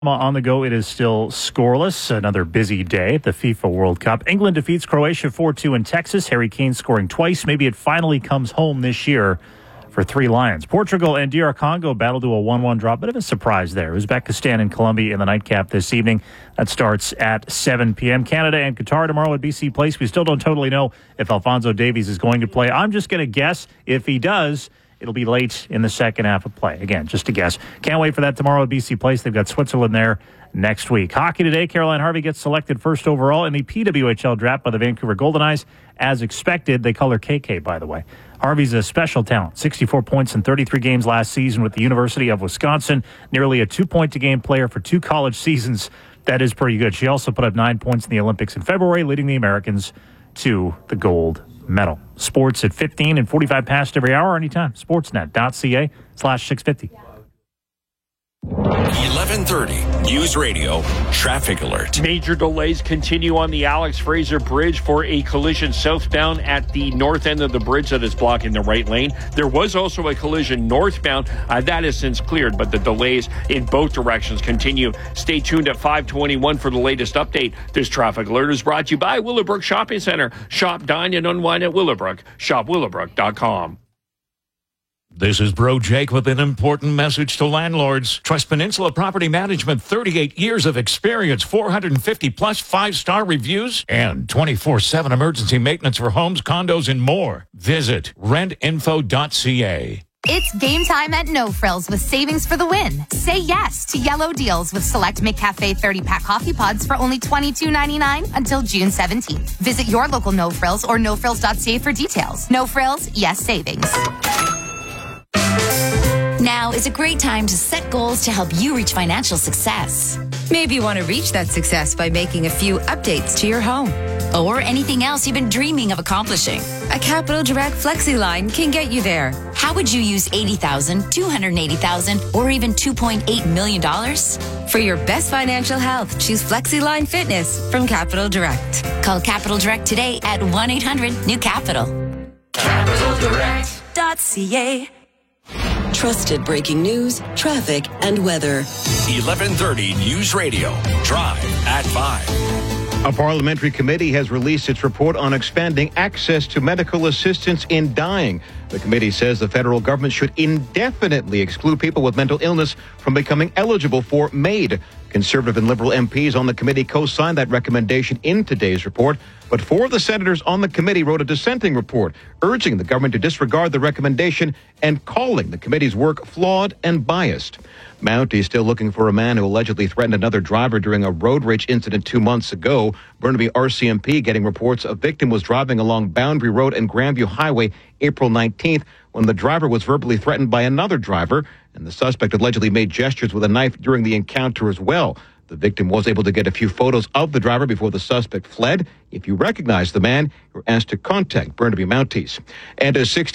On the go, it is still scoreless. Another busy day at the FIFA World Cup. England defeats Croatia 4-2 in Texas. Harry Kane scoring twice. Maybe it finally comes home this year for Three Lions. Portugal and DR Congo battle to a 1-1 draw. Bit of a surprise there. Uzbekistan and Colombia in the nightcap this evening. That starts at 7 p.m. Canada and Qatar tomorrow at BC Place. We still don't totally know if Alphonso Davies is going to play. I'm just going to guess if he does, it'll be late in the second half of play. Again, just a guess. Can't wait for that tomorrow at BC Place. They've got Switzerland there next week. Hockey today, Caroline Harvey gets selected first overall in the PWHL draft by the Vancouver Golden Eyes. As expected, they call her KK, by the way. Harvey's a special talent. 64 points in 33 games last season with the University of Wisconsin. Nearly a 2-point-a-game player for 2 college seasons. That is pretty good. She also put up 9 points in the Olympics in February, leading the Americans to the gold medal. Sports at 15 and 45 past every hour, anytime. Sportsnet.ca/650. 11:30 News Radio Traffic Alert. Major delays continue on the Alex Fraser Bridge for a collision southbound at the north end of the bridge that is blocking the right lane. There was also a collision northbound that has since cleared, but the delays in both directions continue. Stay tuned at 5:21 for the latest update. This traffic alert is brought to you by Willowbrook Shopping Center. Shop, dine, and unwind at Willowbrook. ShopWillowbrook.com. This is Bro Jake with an important message to landlords. Trust Peninsula Property Management, 38 years of experience, 450 plus 5-star reviews, and 24/7 emergency maintenance for homes, condos, and more. Visit rentinfo.ca. It's game time at No Frills with savings for the win. Say yes to yellow deals with select McCafe 30-pack coffee pods for only $22.99 until June 17th. Visit your local No Frills or nofrills.ca for details. No Frills, yes savings. Now is a great time to set goals to help you reach financial success. Maybe you want to reach that success by making a few updates to your home. Or anything else you've been dreaming of accomplishing. A Capital Direct FlexiLine can get you there. How would you use $80,000, $280,000, or even $2.8 million? For your best financial health, choose FlexiLine Fitness from Capital Direct. Call Capital Direct today at 1-800-NEW-CAPITAL. CapitalDirect.ca. Trusted breaking news, traffic, and weather. 11:30 News Radio. Drive at 5. A parliamentary committee has released its report on expanding access to medical assistance in dying. The committee says the federal government should indefinitely exclude people with mental illness from becoming eligible for MAID. Conservative and Liberal MPs on the committee co-signed that recommendation in today's report, but 4 of the senators on the committee wrote a dissenting report urging the government to disregard the recommendation and calling the committee's work flawed and biased. Mountie is still looking for a man who allegedly threatened another driver during a road rage incident 2 months ago. Burnaby RCMP getting reports a victim was driving along Boundary Road and Grandview Highway April 19th when the driver was verbally threatened by another driver, and the suspect allegedly made gestures with a knife during the encounter as well. The victim was able to get a few photos of the driver before the suspect fled. If you recognize the man, you're asked to contact Burnaby Mounties. And a 16